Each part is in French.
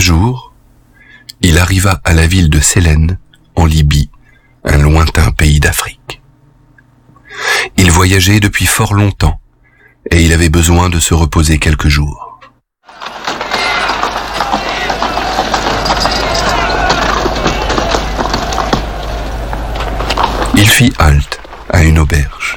jour, il arriva à la ville de Célène, en Libye, un lointain pays d'Afrique. Il voyageait depuis fort longtemps, et il avait besoin de se reposer quelques jours. Il fit halte à une auberge.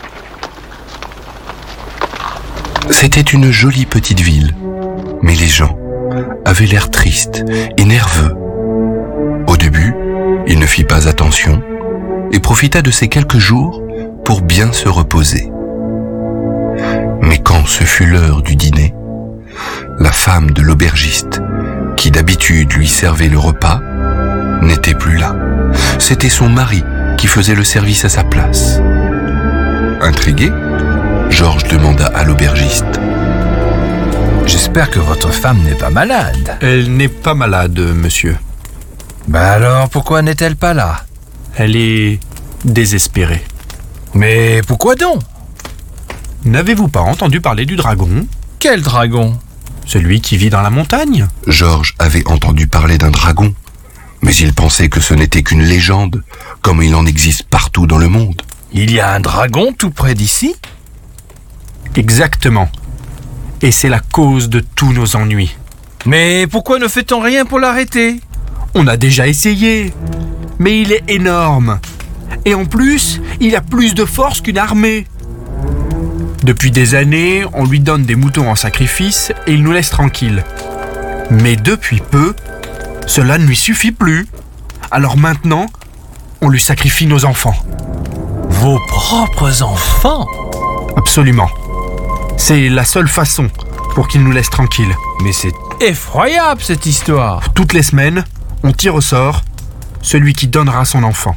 C'était une jolie petite ville, mais les gens avaient l'air tristes et nerveux. Au début, il ne fit pas attention et profita de ces quelques jours pour bien se reposer. Mais quand ce fut l'heure du dîner, la femme de l'aubergiste, qui d'habitude lui servait le repas, n'était plus là. C'était son mari qui faisait le service à sa place. Intrigué, Georges demanda à l'aubergiste. J'espère que votre femme n'est pas malade. Elle n'est pas malade, monsieur. Alors, pourquoi n'est-elle pas là? Elle est désespérée. Mais pourquoi donc? N'avez-vous pas entendu parler du dragon? Quel dragon? Celui qui vit dans la montagne. Georges avait entendu parler d'un dragon, mais il pensait que ce n'était qu'une légende, comme il en existe partout dans le monde. Il y a un dragon tout près d'ici? Exactement. Et c'est la cause de tous nos ennuis. Mais pourquoi ne fait-on rien pour l'arrêter? On a déjà essayé, mais il est énorme. Et en plus, il a plus de force qu'une armée. Depuis des années, on lui donne des moutons en sacrifice et il nous laisse tranquilles. Mais depuis peu, cela ne lui suffit plus. Alors maintenant, on lui sacrifie nos enfants. Vos propres enfants? Absolument. C'est la seule façon pour qu'il nous laisse tranquilles. Mais c'est effroyable cette histoire. Toutes les semaines, on tire au sort celui qui donnera son enfant.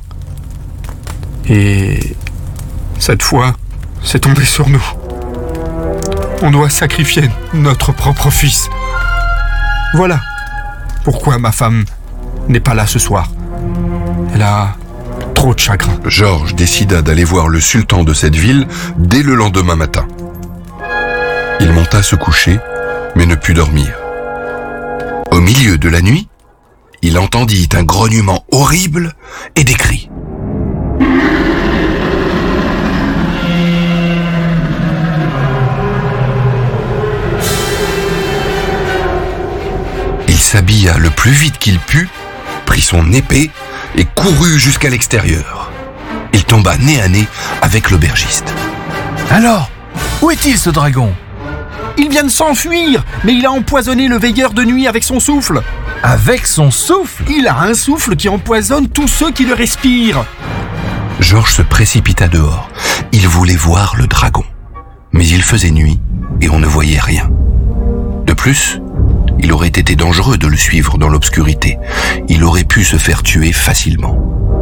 Et cette fois, c'est tombé sur nous. On doit sacrifier notre propre fils. Voilà pourquoi ma femme n'est pas là ce soir. Elle a trop de chagrin. Georges décida d'aller voir le sultan de cette ville dès le lendemain matin. Il monta se coucher, mais ne put dormir. Au milieu de la nuit, il entendit un grognement horrible et des cris. Il s'habilla le plus vite qu'il put, prit son épée et courut jusqu'à l'extérieur. Il tomba nez à nez avec l'aubergiste. Alors, où est-il ce dragon? Il vient de s'enfuir, mais il a empoisonné le veilleur de nuit avec son souffle. Avec son souffle? Il a un souffle qui empoisonne tous ceux qui le respirent. Georges se précipita dehors. Il voulait voir le dragon. Mais il faisait nuit et on ne voyait rien. De plus, il aurait été dangereux de le suivre dans l'obscurité. Il aurait pu se faire tuer facilement.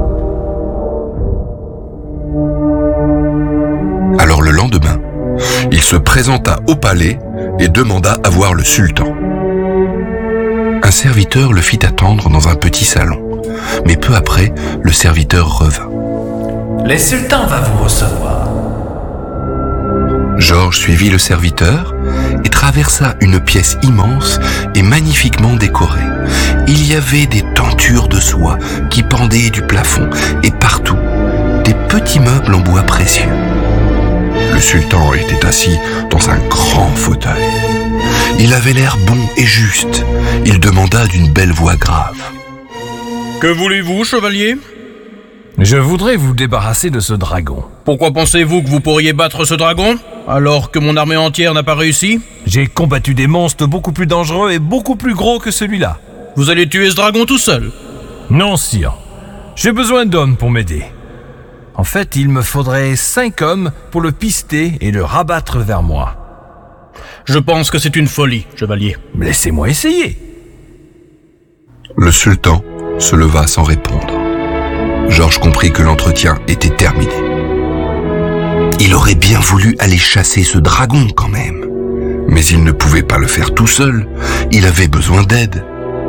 Alors le lendemain, il se présenta au palais et demanda à voir le sultan. Un serviteur le fit attendre dans un petit salon. Mais peu après, le serviteur revint. Le sultan va vous recevoir. Georges suivit le serviteur et traversa une pièce immense et magnifiquement décorée. Il y avait des tentures de soie qui pendaient du plafond et partout, des petits meubles en bois précieux. Le sultan était assis dans un grand fauteuil. Il avait l'air bon et juste. Il demanda d'une belle voix grave. Que voulez-vous, chevalier? Je voudrais vous débarrasser de ce dragon. Pourquoi pensez-vous que vous pourriez battre ce dragon, alors que mon armée entière n'a pas réussi? J'ai combattu des monstres beaucoup plus dangereux et beaucoup plus gros que celui-là. Vous allez tuer ce dragon tout seul? Non, sire. J'ai besoin d'hommes pour m'aider. En fait, il me faudrait 5 hommes pour le pister et le rabattre vers moi. Je pense que c'est une folie, chevalier. Laissez-moi essayer. Le sultan se leva sans répondre. Georges comprit que l'entretien était terminé. Il aurait bien voulu aller chasser ce dragon quand même. Mais il ne pouvait pas le faire tout seul. Il avait besoin d'aide.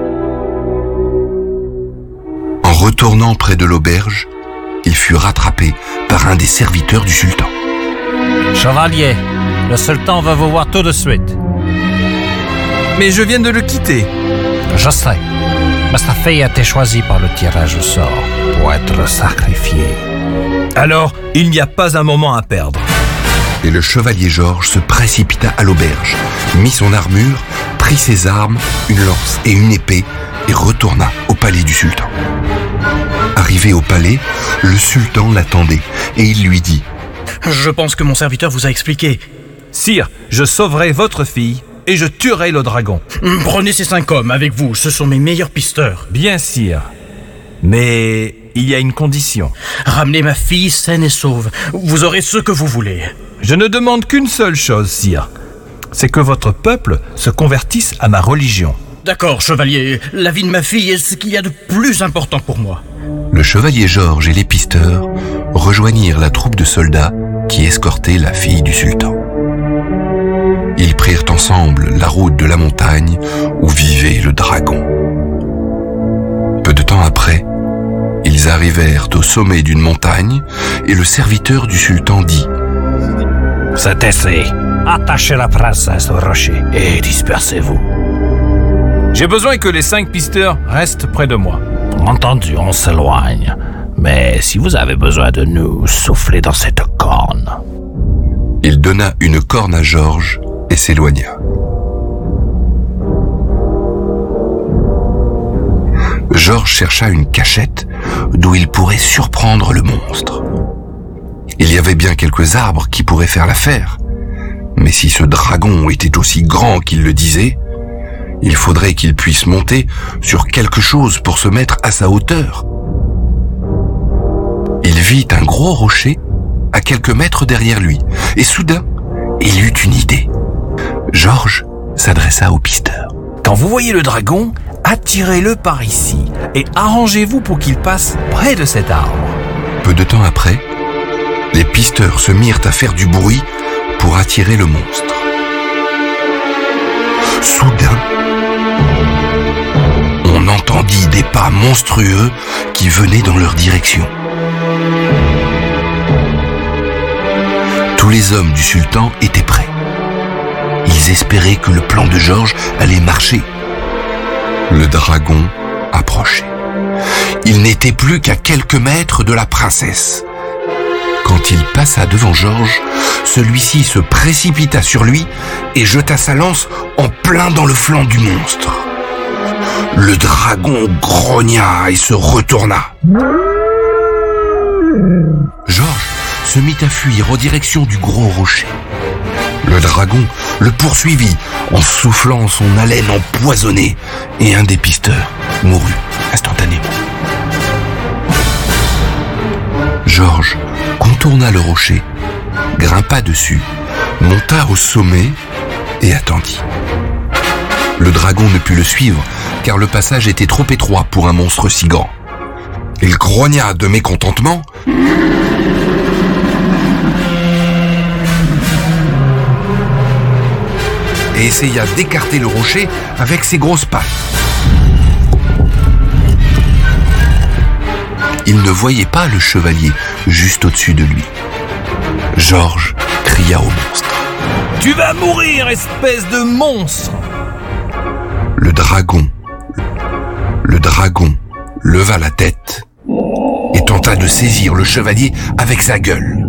En retournant près de l'auberge, il fut rattrapé par un des serviteurs du sultan. Chevalier, le sultan va vous voir tout de suite. Mais je viens de le quitter. Je sais. Mais sa fille a été choisie par le tirage au sort pour être sacrifiée. Alors, il n'y a pas un moment à perdre. Et le chevalier Georges se précipita à l'auberge, mit son armure, prit ses armes, une lance et une épée, et retourna au palais du sultan. Arrivé au palais, le sultan l'attendait, et il lui dit « Je pense que mon serviteur vous a expliqué. Sire, je sauverai votre fille et je tuerai le dragon. Prenez ces 5 hommes avec vous, ce sont mes meilleurs pisteurs. Bien, sire. Mais il y a une condition. Ramenez ma fille saine et sauve. Vous aurez ce que vous voulez. Je ne demande qu'une seule chose, sire. C'est que votre peuple se convertisse à ma religion. D'accord, chevalier. La vie de ma fille est ce qu'il y a de plus important pour moi. » Le chevalier Georges et les pisteurs rejoignirent la troupe de soldats qui escortait la fille du sultan. Ils prirent ensemble la route de la montagne où vivait le dragon. Peu de temps après, ils arrivèrent au sommet d'une montagne et le serviteur du sultan dit « C'est assez. Attachez la princesse au rocher et dispersez-vous. » J'ai besoin que les 5 pisteurs restent près de moi. Entendu, on s'éloigne. Mais si vous avez besoin de nous, soufflez dans cette corne. Il donna une corne à Georges et s'éloigna. Georges chercha une cachette d'où il pourrait surprendre le monstre. Il y avait bien quelques arbres qui pourraient faire l'affaire, mais si ce dragon était aussi grand qu'il le disait, il faudrait qu'il puisse monter sur quelque chose pour se mettre à sa hauteur. Il vit un gros rocher à quelques mètres derrière lui, et soudain, il eut une idée. Georges s'adressa au pisteur. Quand vous voyez le dragon, attirez-le par ici et arrangez-vous pour qu'il passe près de cet arbre. Peu de temps après, les pisteurs se mirent à faire du bruit pour attirer le monstre. Soudain, on entendit des pas monstrueux qui venaient dans leur direction. Tous les hommes du sultan étaient prêts. Ils espéraient que le plan de Georges allait marcher. Le dragon approchait. Il n'était plus qu'à quelques mètres de la princesse. Quand il passa devant Georges, celui-ci se précipita sur lui et jeta sa lance en plein dans le flanc du monstre. Le dragon grogna et se retourna. Georges se mit à fuir en direction du gros rocher. Le dragon le poursuivit en soufflant son haleine empoisonnée et un des pisteurs mourut instantanément. Georges contourna le rocher, grimpa dessus, monta au sommet et attendit. Le dragon ne put le suivre car le passage était trop étroit pour un monstre si grand. Il grogna de mécontentement et essaya d'écarter le rocher avec ses grosses pattes. Il ne voyait pas le chevalier juste au-dessus de lui. Georges cria au monstre. « Tu vas mourir, espèce de monstre !» Le dragon leva la tête et tenta de saisir le chevalier avec sa gueule.